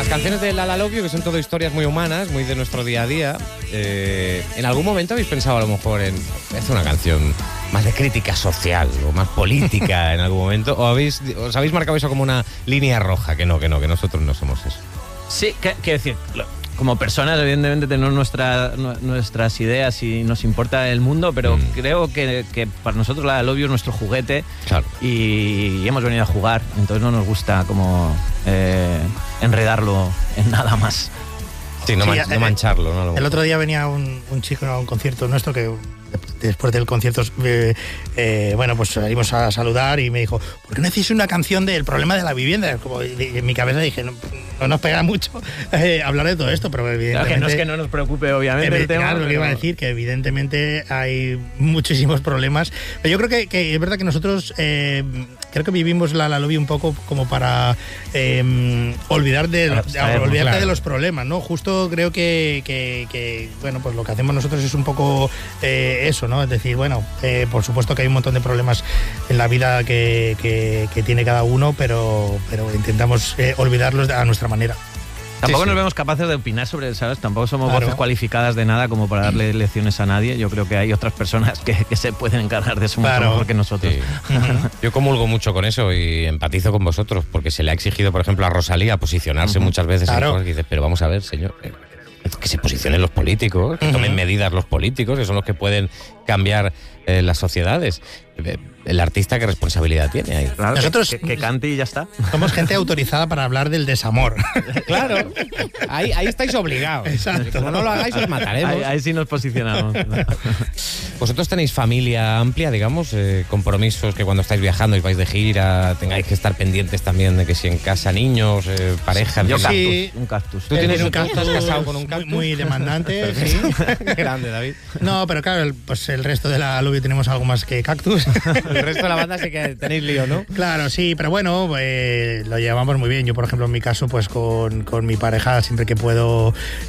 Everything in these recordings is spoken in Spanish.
Las canciones de La La Love You, que son todo historias muy humanas, muy de nuestro día a día. ¿En algún momento habéis pensado a lo mejor en hacer una canción más de crítica social o más política en algún momento? ¿O os habéis marcado eso como una línea roja? Que nosotros no somos eso. Sí, quiero decir, como personas evidentemente tenemos nuestras ideas y nos importa el mundo, pero creo que para nosotros La Love You es nuestro juguete. Claro. Y hemos venido a jugar, entonces no nos gusta como enredarlo en nada más. Sí, no mancharlo, ¿no? El otro día venía un chico a un concierto nuestro que después del concierto, pues salimos a saludar y me dijo, ¿por qué no hacéis una canción del problema de la vivienda? Como en mi cabeza dije, no nos pega mucho hablar de todo esto, pero evidentemente... Claro, que no es que no nos preocupe, obviamente, el tema. Claro, lo que iba a decir, que evidentemente hay muchísimos problemas. Pero yo creo que es verdad que nosotros creo que vivimos la Love You un poco como para olvidarte de los problemas, ¿no? Justo creo que bueno, pues lo que hacemos nosotros es un poco eso, ¿no? Es decir, bueno, por supuesto que hay un montón de problemas en la vida que tiene cada uno, pero intentamos olvidarlos a nuestra manera. Tampoco nos vemos capaces de opinar sobre, ¿sabes? Tampoco somos voces cualificadas de nada como para darle lecciones a nadie. Yo creo que hay otras personas que se pueden encargar de eso mucho mejor que nosotros. Sí. Yo comulgo mucho con eso y empatizo con vosotros, porque se le ha exigido, por ejemplo, a Rosalía posicionarse muchas veces en cosas que dices, pero vamos a ver, señor, que se posicionen los políticos, que tomen medidas los políticos, que son los que pueden cambiar las sociedades. El artista, ¿qué responsabilidad tiene ahí? Claro, nosotros que cante y ya está. Somos gente autorizada para hablar del desamor. Claro, ahí estáis obligados. Exacto. Como no lo hagáis, os mataremos. Ahí sí nos posicionamos. ¿Vosotros tenéis familia amplia, digamos? Compromisos que cuando estáis viajando y vais de gira tengáis que estar pendientes también de que si en casa niños, pareja... Yo sí, un cactus. ¿Tú tienes un cactus? ¿Estás casado con un cactus? Muy demandante, sí. Grande, David. No, pero claro, pues el resto de la Love You tenemos algo más que cactus. El resto de la banda sí que tenéis lío, ¿no? Claro, sí, pero bueno, lo llevamos muy bien. Yo, por ejemplo, en mi caso, pues con mi pareja, siempre que puedo,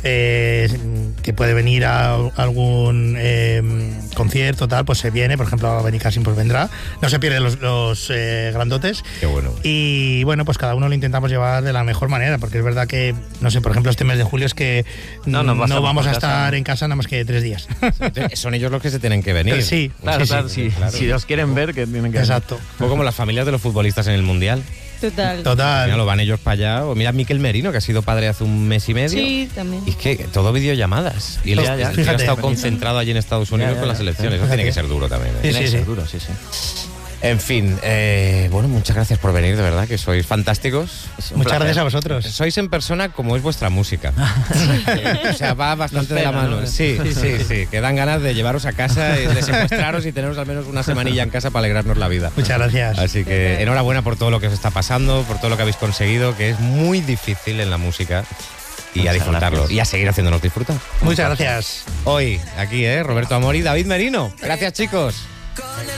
que puede venir a algún concierto, tal, pues se viene. Por ejemplo, a Benicassim pues vendrá. No se pierde los grandotes. Qué bueno. Y bueno, pues cada uno lo intentamos llevar de la mejor manera, porque es verdad que, no sé, por ejemplo, este mes de julio es que no vamos a estar en casa nada más que 3 días. Son ellos los que se tienen que venir. Sí, claro, sí. Si los quieren ver, que tienen que... Exacto. Un poco como las familias de los futbolistas en el Mundial. Total. Mira, lo van ellos para allá. O mira Mikel Merino, que ha sido padre hace un mes y medio. Sí, también. Y es que todo videollamadas. Y él ha estado concentrado allí en Estados Unidos con las elecciones. Eso tiene que ser duro también. Sí. Duro, sí. En fin, bueno, muchas gracias por venir, de verdad, que sois fantásticos. Muchas gracias a vosotros. Sois en persona como es vuestra música. O sea, va bastante de la mano. ¿No? Sí, que dan ganas de llevaros a casa, de secuestraros y teneros al menos una semanilla en casa para alegrarnos la vida. Muchas gracias. Así que enhorabuena por todo lo que os está pasando, por todo lo que habéis conseguido, que es muy difícil en la música. Y a disfrutarlo. Gracias. Y a seguir haciéndonos disfrutar. Muchas gracias. Hoy, aquí, Roberto Amor y David Merino. Gracias, chicos.